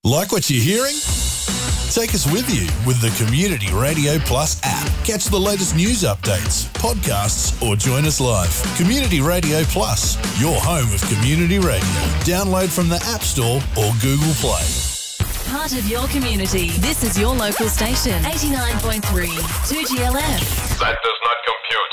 Like what you're hearing? Take us with you with the Community Radio Plus app. Catch the latest news updates, podcasts, or join us live. Community Radio Plus, your home of community radio. Download from the App Store or Google Play. Part of your community. This is your local station. 89.3 2GLF. That does not compute.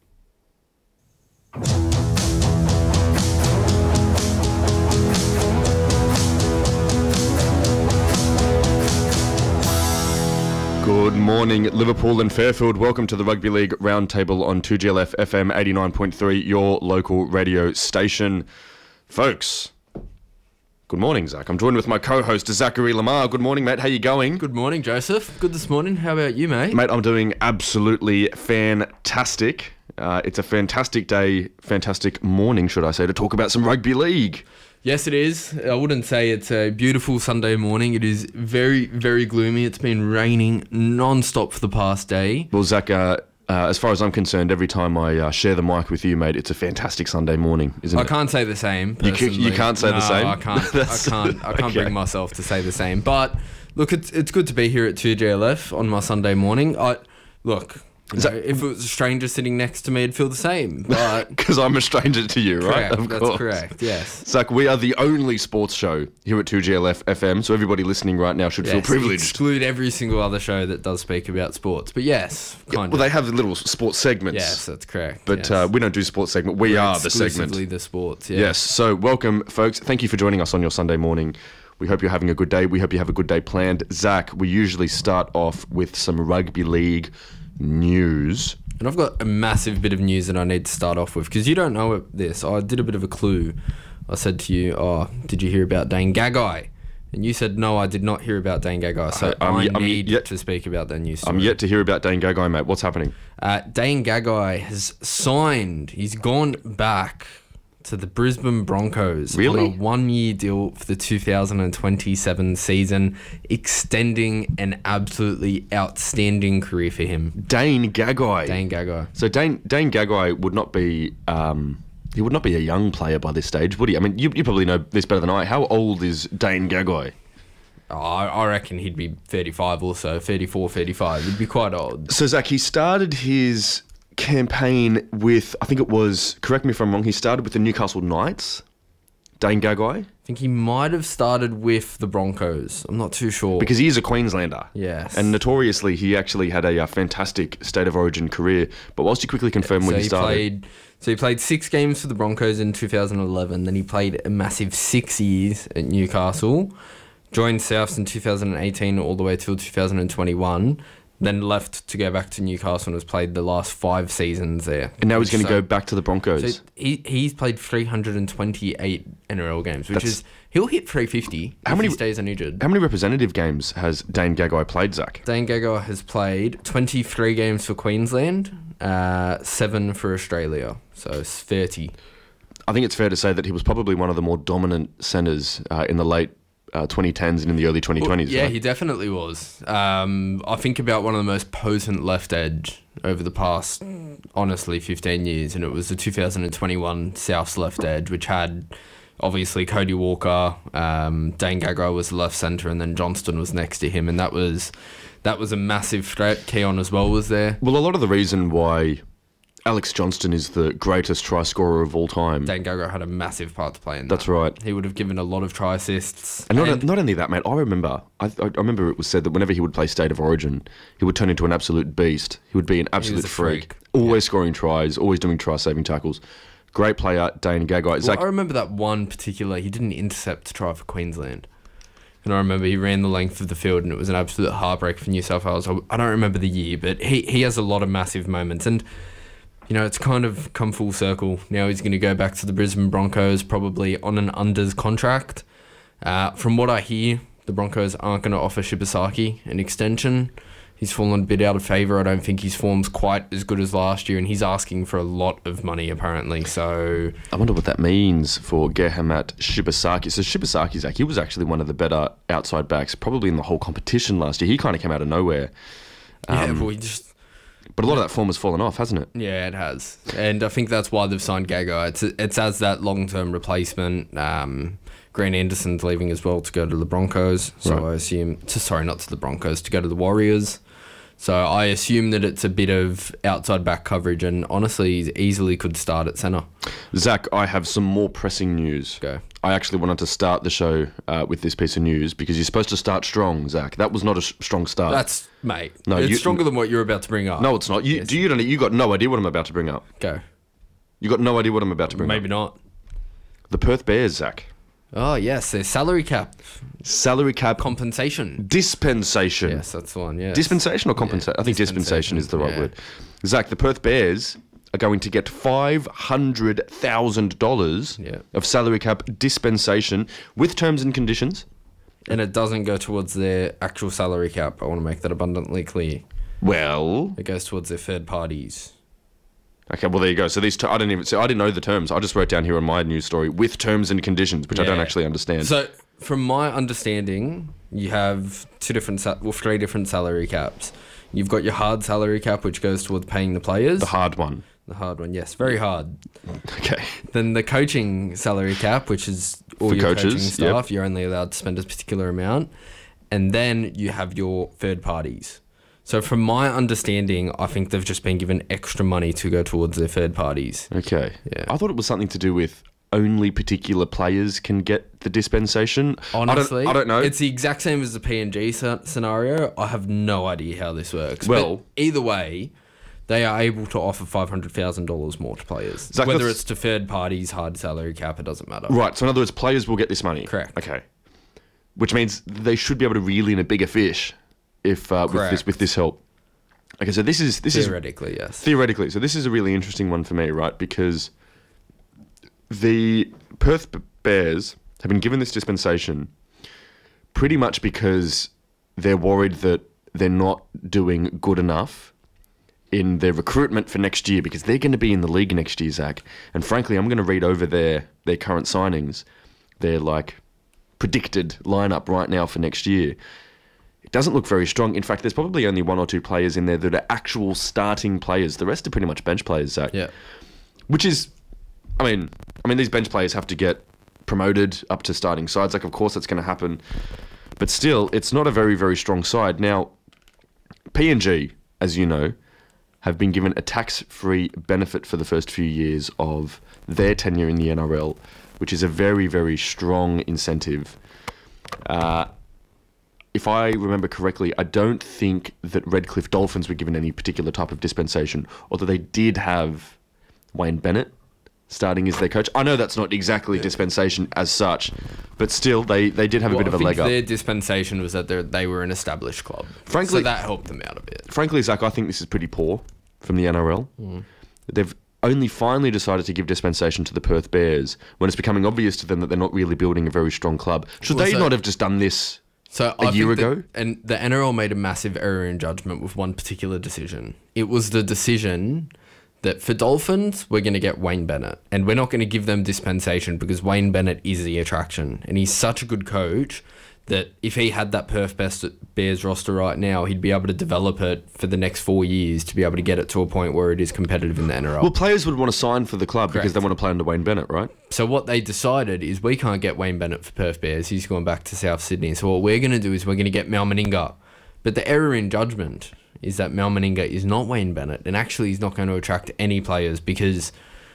Good morning, Liverpool and Fairfield. Welcome to the Rugby League Roundtable on 2GLF FM 89.3, your local radio station. Folks, good morning, Zach. I'm joined with my co-host, Zachary Lamar. Good morning, mate. How you going? Good morning, Joseph. Good this morning. How about you, mate? Mate, I'm doing absolutely fantastic. It's a fantastic day, fantastic morning, should I say, to talk about some rugby league. Yes, it is. I wouldn't say it's a beautiful Sunday morning. It is very, very gloomy. It's been raining non-stop for the past day. Well, Zach, as far as I'm concerned, every time I share the mic with you, mate, it's a fantastic Sunday morning, isn't it? I can't say the same, You personally. can't say the same? I can't bring myself to say the same. But, look, it's good to be here at 2GLF on my Sunday morning. If it was a stranger sitting next to me, it'd feel the same. But because I'm a stranger to you, right? correct, Of that's course. correct, yes. Zach, we are the only sports show here at 2GLF FM, so everybody listening right now should feel Yes, privileged. exclude every single other show that does speak about sports. But yes, kind Well, of. they have little sports segments. Yes, that's correct. But yes. we don't do sports segment. We are the Exclusively segment. the sports, yeah. Yes. So welcome, folks. Thank you for joining us on your Sunday morning. We hope you're having a good day. We hope you have a good day planned. Zach, we usually start off with some rugby league news. And I've got a massive bit of news that I need to start off with, because you don't know this. I did a bit of a clue. I said to you, did you hear about Dane Gagai? And you said, no, I did not hear about Dane Gagai. So I need to speak about that news story. I'm yet to hear about Dane Gagai, mate. What's happening? Dane Gagai has signed. He's gone back to the Brisbane Broncos Really? on a one-year deal for the 2027 season, extending an absolutely outstanding career for him. Dane Gagai. Dane Gagai. So Dane Gagai would not be he would not be a young player by this stage, would he? I mean, you probably know this better than I. How old is Dane Gagai? I reckon he'd be 35 or so, 34, 35. He'd be quite old. So Zach, he started his campaign with, I think it was, correct me if I'm wrong, he started with the Newcastle Knights. Dane Gagai. I think he might have started with the Broncos. I'm not too sure. Because he is a Queenslander. Yes. And notoriously, he actually had a fantastic State of Origin career. But whilst you quickly confirm when he started... He played 6 games for the Broncos in 2011. Then he played a massive 6 years at Newcastle. Joined Souths in 2018 all the way till 2021. Then left to go back to Newcastle and has played the last 5 seasons there. And now he's going to go back to the Broncos. So he's played 328 NRL games, which is... He'll hit 350 if he stays uninjured. How many representative games has Dane Gagai played, Zach? Dane Gagai has played 23 games for Queensland, 7 for Australia, so it's 30. I think it's fair to say that he was probably one of the more dominant centres in the late 2010s and in the early 2020s. Well, yeah, right? he definitely was. I think about one of the most potent left edge over the past, honestly, 15 years, and it was the 2021 Souths left edge, which had... Obviously, Cody Walker, Dane Gagai was the left centre, and then Johnston was next to him, and that was a massive threat. Keon as well was there. Well, a lot of the reason why Alex Johnston is the greatest try scorer of all time. Dane Gagai had a massive part to play in that. That's right. He would have given a lot of try assists. And not only that, mate, I remember it was said that whenever he would play State of Origin, he would turn into an absolute beast. He would be an absolute a freak. freak. Always scoring tries, always doing try-saving tackles. Great player, Dane Gagai. Well, I remember that one particular, he didn't intercept to try for Queensland. And I remember he ran the length of the field and it was an absolute heartbreak for New South Wales. I don't remember the year, but he has a lot of massive moments. And, you know, it's kind of come full circle. Now he's going to go back to the Brisbane Broncos, probably on an unders contract. From what I hear, the Broncos aren't going to offer Shibasaki an extension. He's fallen a bit out of favour. I don't think his form's quite as good as last year, and he's asking for a lot of money, apparently. So I wonder what that means for Gehamat Shibasaki. So Shibasaki, Zach, he was actually one of the better outside backs, probably in the whole competition last year. He kind of came out of nowhere. But a lot of that form has fallen off, hasn't it? Yeah, it has. And I think that's why they've signed Gagai. It's as that long-term replacement. Grant Anderson's leaving as well to go to the Broncos. So Right. I assume... not to the Broncos, to go to the Warriors. So I assume that it's a bit of outside back coverage, and honestly, he easily could start at centre. Zach, I have some more pressing news. Go. I actually wanted to start the show with this piece of news because you're supposed to start strong, Zach. That was not a strong start. That's, mate, No, it's you- stronger than what you're about to bring up. No, it's not. Yes. You got no idea what I'm about to bring up. Go. You got no idea what I'm about to bring Maybe up. not. The Perth Bears, Zach. Oh, yes, their salary cap Salary cap compensation. dispensation. Yes, that's the one, yeah. Dispensation or compensation? Yeah, I think dispensation is the right yeah. word. Zach, the Perth Bears are going to get $500,000 Yeah. of salary cap dispensation with terms and conditions. And it doesn't go towards their actual salary cap. I want to make that abundantly clear. Well, It goes towards their third parties. okay, well there you go. So these, I didn't know the terms. I just wrote down here on my news story with terms and conditions, which I don't Yeah. actually understand. So, from my understanding, you have three different salary caps. You've got your hard salary cap, which goes towards paying the players. the hard one. The hard one, yes, very hard. Okay. Then the coaching salary cap, which is all For your coaches, coaching staff. You're only allowed to spend a particular amount. And then you have your third parties. So from my understanding, I think they've just been given extra money to go towards their third parties. Okay. Yeah. I thought it was something to do with only particular players can get the dispensation. Honestly, I don't know. It's the exact same as the PNG scenario. I have no idea how this works. Well- But either way, they are able to offer $500,000 more to players. Zach, Whether that's- it's to third parties, hard salary cap, it doesn't matter. Right. So in other words, players will get this money. Correct. Okay. Which means they should be able to reel in a bigger fish if Correct. with this help. Okay. So this is Theoretically, yes. theoretically. So this is a really interesting one for me, right? Because the Perth Bears have been given this dispensation pretty much because they're worried that they're not doing good enough in their recruitment for next year, because they're going to be in the league next year, Zach. And frankly, I'm going to read over their current signings, their predicted lineup right now for next year. It doesn't look very strong. In fact, there's probably only one or two players in there that are actual starting players. The rest are pretty much bench players, Zach. Yeah. Which is, I mean, these bench players have to get promoted up to starting sides. Of course that's going to happen. But still, it's not a very, very strong side. Now, PNG, as you know, have been given a tax-free benefit for the first few years of their tenure in the NRL, which is a very, very strong incentive. If I remember correctly, I don't think that Redcliffe Dolphins were given any particular type of dispensation, although they did have Wayne Bennett starting as their coach. I know that's not exactly dispensation as such, but still, they did have a bit of a leg up. Their dispensation was that they were an established club. Frankly- so that helped them out a bit. Frankly, Zach, I think this is pretty poor from the NRL. They've only finally decided to give dispensation to the Perth Bears when it's becoming obvious to them that they're not really building a very strong club. Should Well, they so- not have just done this So a year think that- ago? And the NRL made a massive error in judgment with one particular decision. It was the decision that for Dolphins, we're going to get Wayne Bennett. And we're not going to give them dispensation because Wayne Bennett is the attraction. And he's such a good coach that if he had that Perth Bears roster right now, he'd be able to develop it for the next 4 years to be able to get it to a point where it is competitive in the NRL. Well, players would want to sign for the club because Correct. they want to play under Wayne Bennett, right? So what they decided is we can't get Wayne Bennett for Perth Bears. He's going back to South Sydney. So what we're going to do is we're going to get Mal Meninga. But the error in judgment is that Mal Meninga is not Wayne Bennett, and actually he's not going to attract any players because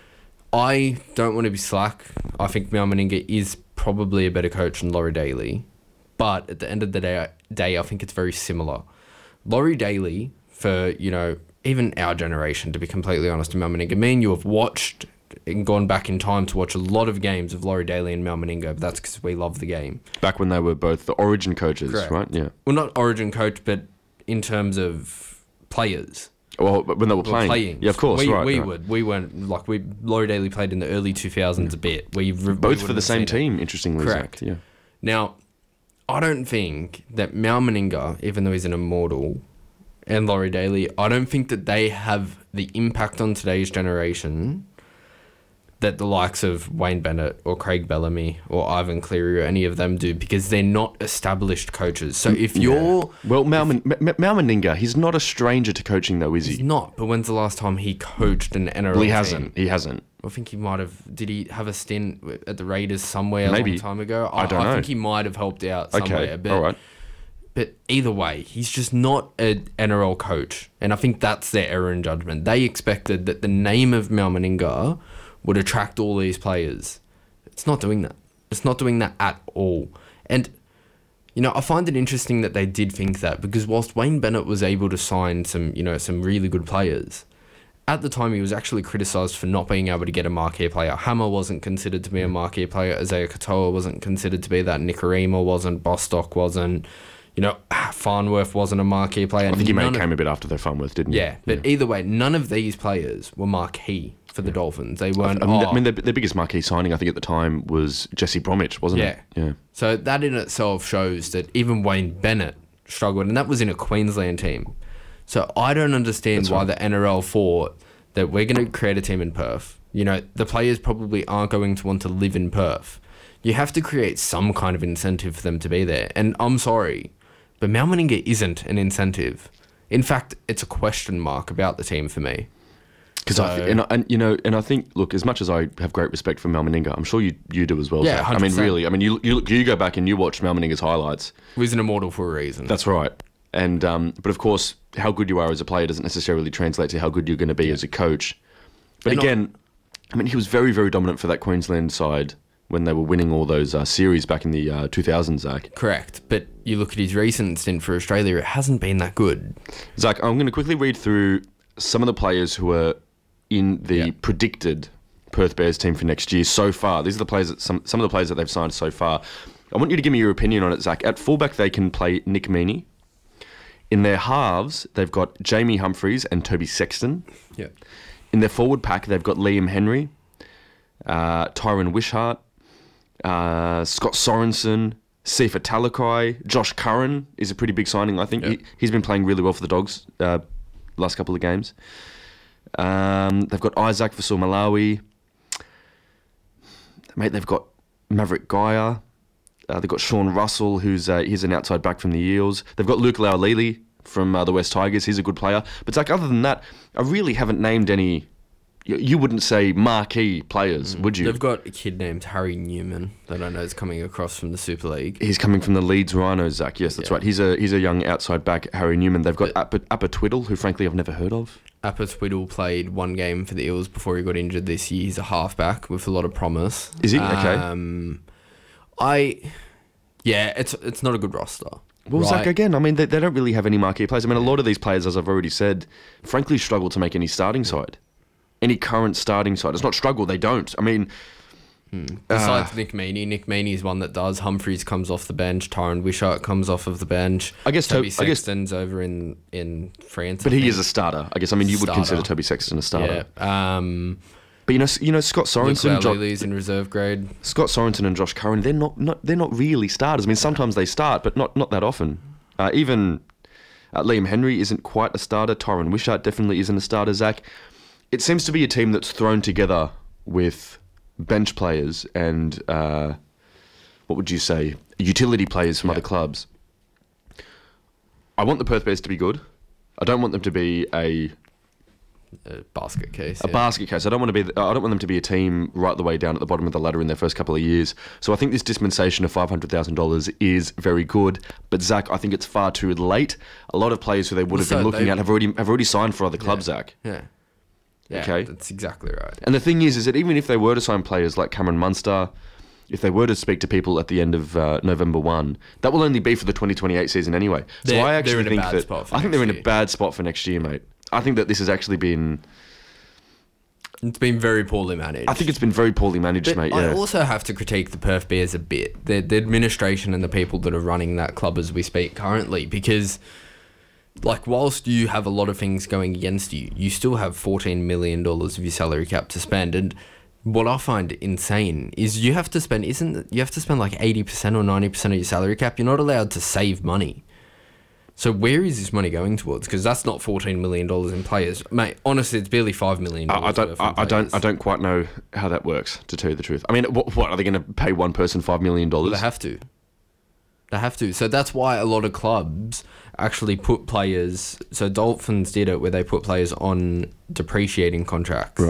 I don't want to be slack. I think Mal Meninga is probably a better coach than Laurie Daly. But at the end of the day, I think it's very similar. Laurie Daly, for, even our generation, to be completely honest, and Mal Meninga, me and you have watched and gone back in time to watch a lot of games of Laurie Daly and Mal Meninga, but that's because we love the game. Back when they were both the Origin coaches, Correct. right? Yeah. Well, not Origin coach, but in terms of players. Well, when they were Well, playing. Yeah, of course, we right. We weren't, Laurie Daly played in the early 2000s a bit. Both for the same team, interestingly, Correct. Zach. Yeah. Now, I don't think that Mal Meninga, even though he's an immortal, and Laurie Daly, I don't think that they have the impact on today's generation that the likes of Wayne Bennett or Craig Bellamy or Ivan Cleary or any of them do, because they're not established coaches. So if you're... Well, Mal Meninga, he's not a stranger to coaching, though, is He's he? not, but when's the last time he coached an NRL Well, he team? hasn't. He hasn't. I think he might have. Did he have a stint at the Raiders somewhere Maybe. a long time ago? I don't know. I think he might have helped out somewhere. Okay, But, all right. But either way, he's just not an NRL coach. And I think that's their error in judgment. They expected that the name of Mal Meninga would attract all these players. It's not doing that. It's not doing that at all. And, you know, I find it interesting that they did think that, because whilst Wayne Bennett was able to sign some really good players, at the time he was actually criticised for not being able to get a marquee player. Hammer wasn't considered to be a marquee player. Isaiah Katoa wasn't considered to be that. Nicarima wasn't. Bostock wasn't. You know, Farnworth wasn't a marquee player. I think he came a bit after their Farnworth, didn't he? Yeah, but either way, none of these players were marquee for the Dolphins. They weren't. I mean, their biggest marquee signing, I think, at the time was Jesse Bromwich, wasn't it? Yeah. So that in itself shows that even Wayne Bennett struggled, and that was in a Queensland team. So I don't understand why the NRL thought that we're going to create a team in Perth. You know, the players probably aren't going to want to live in Perth. You have to create some kind of incentive for them to be there. And I'm sorry, but Mal Meninga isn't an incentive. In fact, it's a question mark about the team for me. Because I think, look, as much as I have great respect for Mal Meninga, I'm sure you do as well. Yeah, Zach. 100%. I mean, really, you go back and you watch Mal Meninga's highlights. He was an immortal for a reason. That's right. And but of course, how good you are as a player doesn't necessarily translate to how good you're going to be as a coach. But again, I mean, he was very, very dominant for that Queensland side when they were winning all those series back in the 2000s, Zach. Correct. But you look at his recent stint for Australia, it hasn't been that good. Zach, I'm going to quickly read through some of the players who are in the predicted Perth Bears team for next year so far. These are the players that some of the players that they've signed so far. I want you to give me your opinion on it, Zach. At fullback, they can play Nick Meaney. In their halves, they've got Jamie Humphreys and Toby Sexton. Yeah. In their forward pack, they've got Liam Henry, Tyron Wishart, Scott Sorensen, Sifa Talakai, Josh Curran is a pretty big signing, I think. Yep. He's been playing really well for the Dogs last couple of games. They've got Isaac Vasul Malawi. Mate, they've got Maverick Gaia. They've got Sean Russell, he's an outside back from the Eels. They've got Luke Laulili from the West Tigers. He's a good player. But Zach, other than that, I really haven't named any. You wouldn't say marquee players, would you? They've got a kid named Harry Newman that I know is coming across from the Super League. He's coming from the Leeds Rhinos, Zach. Yes, that's right. He's a young outside back, Harry Newman. They've got Appa Twiddle, who frankly I've never heard of. Appa Twiddle played one game for the Eels before he got injured this year. He's a halfback with a lot of promise. Is he? Okay. It's not a good roster. Well, right? Zach, again, I mean, they don't really have any marquee players. I mean, a lot of these players, as I've already said, frankly struggle to make any starting side. Any current starting side. It's not struggle, they don't. I mean... Besides Nick Meaney is one that does. Humphreys comes off the bench. Tyron Wishart comes off of the bench. I guess Toby Sexton's over in France. But he is a starter. I guess, I mean, you would consider Toby Sexton a starter. Yeah. But you know, Scott Sorensen, Laulili's in reserve grade. Scott Sorensen and Josh Curran, they're not really starters. I mean, sometimes they start, but not that often. Even Liam Henry isn't quite a starter. Tyron Wishart definitely isn't a starter. Zach, it seems to be a team that's thrown together with bench players and what would you say, utility players from other clubs. I want the Perth Bears to be good. I don't want them to be a basket case. Basket case. I don't want them to be a team right the way down at the bottom of the ladder in their first couple of years. So I think this dispensation of $500,000 is very good. But Zach, I think it's far too late. A lot of players who they would have been looking at have already signed for other clubs, Zach. Yeah. Yeah, okay. That's exactly right. And the thing is that even if they were to sign players like Cameron Munster, if they were to speak to people at the end of November 1, that will only be for the 2028 season anyway. So I actually think they're in a bad spot for next year, mate. I think that this has actually been... It's been very poorly managed. I think it's been very poorly managed, mate, yeah. I also have to critique the Perth Bears a bit. The administration and the people that are running that club as we speak currently, because... Like, whilst you have a lot of things going against you, you still have $14 million of your salary cap to spend. And what I find insane is you have to spend like 80% or 90% of your salary cap. You're not allowed to save money. So where is this money going towards? Because that's not $14 million in players, mate. Honestly, it's barely $5 million. I don't quite know how that works, to tell you the truth. I mean, what are they going to pay one person $5 million? Well, they have to. They have to. So that's why a lot of clubs actually put players... So Dolphins did it where they put players on depreciating contracts. Right.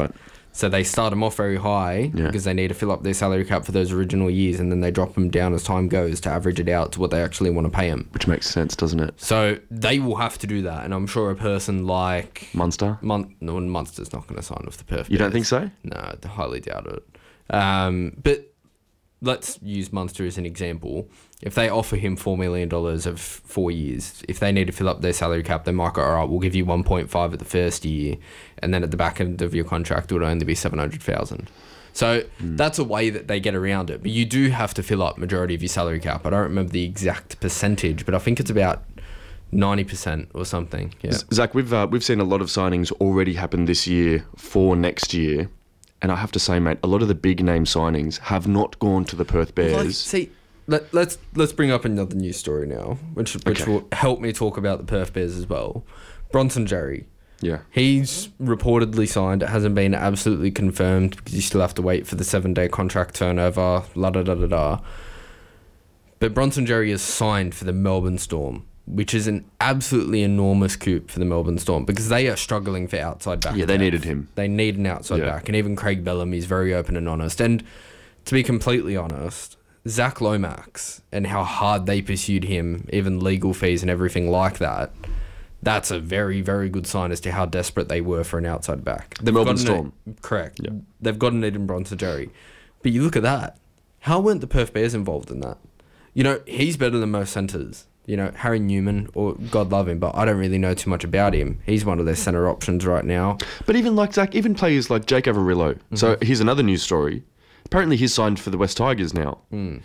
So they start them off very high because they need to fill up their salary cap for those original years, and then they drop them down as time goes to average it out to what they actually want to pay them. Which makes sense, doesn't it? So they will have to do that, and I'm sure a person like... Munster? No, Munster's not going to sign with the Perth You don't Bears. think so? No, I highly doubt it. But let's use Munster as an example. If they offer him $4 million of 4 years, if they need to fill up their salary cap, they might go, all right, we'll give you 1.5 at the first year, and then at the back end of your contract, it would only be 700,000. So that's a way that they get around it. But you do have to fill up majority of your salary cap. I don't remember the exact percentage, but I think it's about 90% or something. Yeah. Zach, we've seen a lot of signings already happen this year for next year. And I have to say, mate, a lot of the big name signings have not gone to the Perth Bears. Let's bring up another news story now, which will help me talk about the Perth Bears as well. Bronson Jerry. Yeah. He's reportedly signed. It hasn't been absolutely confirmed because you still have to wait for the 7-day contract turnover, la-da-da-da-da. But Bronson Jerry is signed for the Melbourne Storm, which is an absolutely enormous coup for the Melbourne Storm because they are struggling for outside back. Yeah, they needed him. They need an outside back. And even Craig Bellamy is very open and honest. And to be completely honest, Zach Lomax and how hard they pursued him, even legal fees and everything like that, that's a very, very good sign as to how desperate they were for an outside back. The Melbourne Storm. Correct. Yeah. They've gotten it in Bronson Jerry. But you look at that. How weren't the Perth Bears involved in that? You know, he's better than most centres. You know, Harry Newman, or God love him, but I don't really know too much about him. He's one of their centre options right now. But even like Zach, even players like Jake Averillo. So here's another news story. Apparently he's signed for the West Tigers now.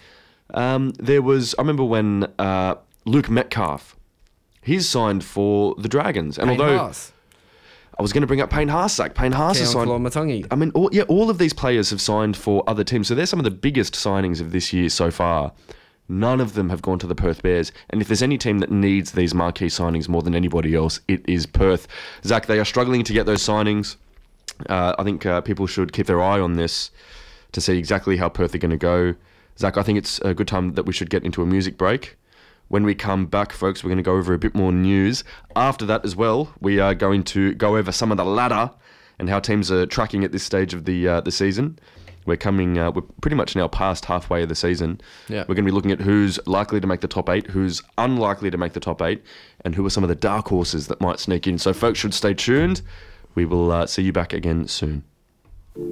I remember when Luke Metcalf, he's signed for the Dragons. And Payne although Haas. I was going to bring up Payne Haas, Zach. Payne Haas has signed. Matangi. I mean, all of these players have signed for other teams. So they're some of the biggest signings of this year so far. None of them have gone to the Perth Bears. And if there's any team that needs these marquee signings more than anybody else, it is Perth. Zach, they are struggling to get those signings. I think people should keep their eye on this to see exactly how Perth are going to go. Zach, I think it's a good time that we should get into a music break. When we come back, folks, we're going to go over a bit more news. After that as well, we are going to go over some of the ladder and how teams are tracking at this stage of the season. We're pretty much now past halfway of the season. Yeah. We're going to be looking at who's likely to make the top 8, who's unlikely to make the top 8, and who are some of the dark horses that might sneak in. So folks should stay tuned. We will see you back again soon.